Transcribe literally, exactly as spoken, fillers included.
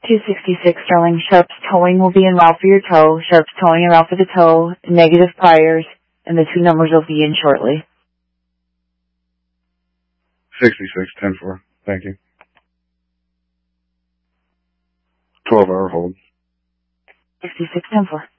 two sixty-six Sterling. Sharp's towing will be en route for your tow. Sharp's towing en route for the tow. Negative priors, and the two numbers will be in shortly. sixty-six ten four. Thank you. twelve hour hold. sixty-six ten four.